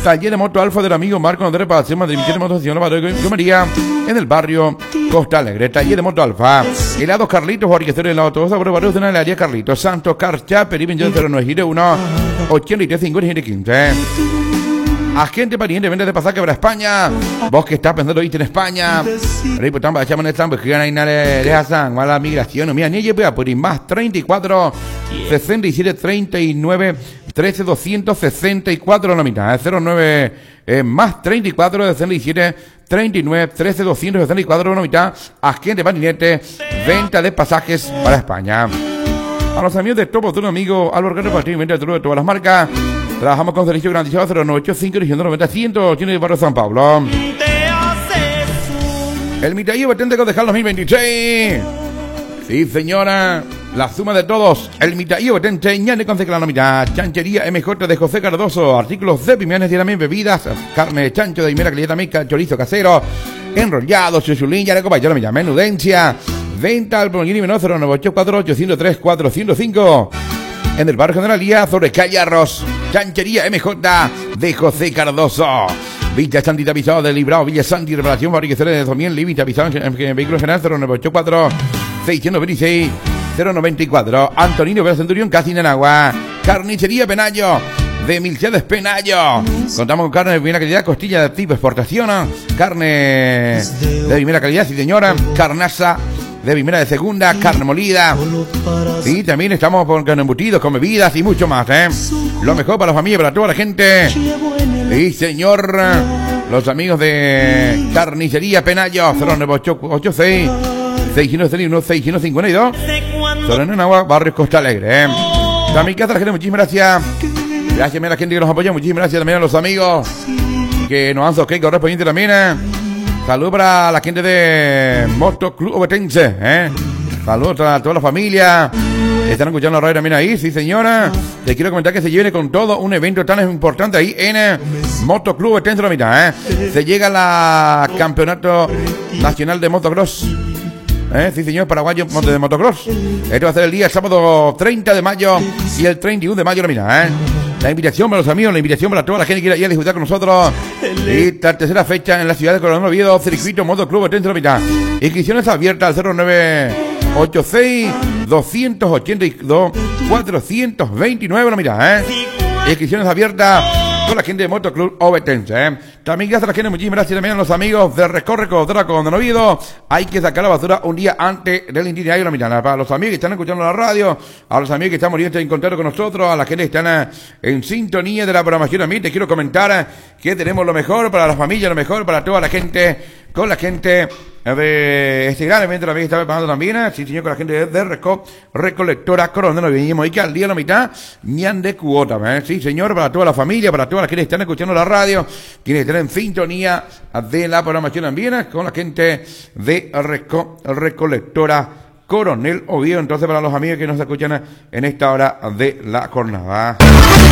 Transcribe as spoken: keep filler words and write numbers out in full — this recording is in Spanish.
Taller de Moto Alfa del amigo Marco Andrés Paz, Madrid, de Motoción, La María, en el barrio Costa Alegre. Taller de Moto Alfa. Helados Carlitos, Orquestero en la autobús, por varios de la área Carlitos, Santos, Carcha, Periben, cero nueve uno, ochenta y tres, cincuenta y quince. Agente pariente, vende de pasaje para España. Vos que estás pensando irte en España. Ripo tamba, echamos en el trampo, que ganan de Hassan, mala migración. Mira, ni lleva por más treinta y cuatro, sesenta y siete, treinta y nueve, trece, doscientos sesenta y cuatro la mitad. cero nueve eh, más treinta y cuatro, sesenta y siete, treinta y nueve, trece, doscientos sesenta y cuatro la mitad. Agente parinete, venta de pasajes para España. A los amigos de Topo, tu amigo Álvaro Guerrero, para venta de todas las marcas. Trabajamos con servicio garantizado cero nueve ocho cinco, noventa, ciento, tiene de barrio San Pablo. El Mitaí Betente Concejal dos mil veintiséis. Sí, señora. La suma de todos. El Mitaí Betente Ñane Concejal la mitad. Chanchería M J de José Cardoso. Artículos de pimianes y también bebidas. Carne de chancho de primera calidad también. Chorizo casero. Enrollado. Chuchulín. Ya le compañero. Me llama menudencia. Venta al Polonini Menor cero nueve ocho cuatro ocho cero tres cuatro cero cinco. En el barrio Generalía, sobre calle Arroz, Chanchería M J de José Cardoso. Villa Santi Tapizado del Librado, Villa Santi, reparación, fabricaciones de Domiel, Living Tapizado en vehículos general cero nueve ocho cuatro seis dos seis cero nueve cuatro. Antonino Vera Centurión, casi en agua. Carnicería Penayo, de Milcedes Penayo. Contamos con carne de primera calidad, costilla de tipo exportación, carne de primera calidad, sí señora, carnaza de primera, de segunda, carne molida. Y también estamos con embutidos, con bebidas y mucho más, ¿eh? Lo mejor para la familia, para toda la gente. Y señor, los amigos de Carnicería Penayo, cero nueve ocho ocho seis seis uno seis uno cinco dos. Solo en agua, barrio Costa Alegre, ¿eh? También que hace la gente, muchísimas gracias. Gracias a la gente que nos apoya, muchísimas gracias también a los amigos que nos han suscrito correspondiente también, ¿eh? Saludos para la gente de Moto Club Obetense, ¿eh? Saludos a toda la familia. Están escuchando la radio también ahí, sí señora. Les quiero comentar que se viene con todo un evento tan importante ahí en eh, Moto Club Obetense la mitad, ¿eh? Se llega la Campeonato Nacional de Motocross, ¿eh? Sí señor, paraguayo de motocross. Esto va a ser el día sábado treinta de mayo y el treinta y uno de mayo la mitad, ¿eh? La invitación para los amigos, la invitación para toda la gente que quiera ir a disfrutar con nosotros. Y la tercera fecha en la ciudad de Coronel Oviedo, Circuito Moto Club Obetense la mitad. Inscripciones abiertas al cero nueve ocho seis dos ocho dos cuatro dos nueve la mitad, ¿eh? Inscripciones abiertas con la gente de Moto Club Obetense, ¿eh? También gracias a la gente, muchísimas gracias también a los amigos de Recorre Codora con Oviedo. Hay que sacar la basura un día antes del itinerario de la mitad. Para los amigos que están escuchando la radio, a los amigos que están muriendo en contacto con nosotros, a la gente que están en sintonía de la programación, a mí te quiero comentar que tenemos lo mejor para la familia, lo mejor para toda la gente, con la gente de este gran evento también que está preparando también, ¿eh? Sí señor, con la gente de Reco, Recolectora Coronel Oviedo. Venimos y que al día de la mitad, ñan de cuota, ¿eh? Sí señor, para toda la familia, para todas las que están escuchando la radio, quienes están en sintonía de la programación también, con la gente de Reco, Recolectora Coronel Oviedo. Entonces, para los amigos que nos escuchan en esta hora de la jornada.